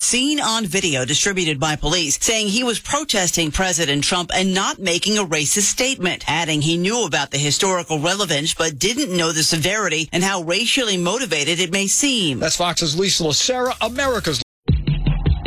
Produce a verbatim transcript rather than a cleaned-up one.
seen on video distributed by police, saying he was protesting President Trump and not making a racist statement, adding he knew about the historical relevance but didn't know the severity and how racially motivated it may seem. That's Fox's Lisa Lacera, America's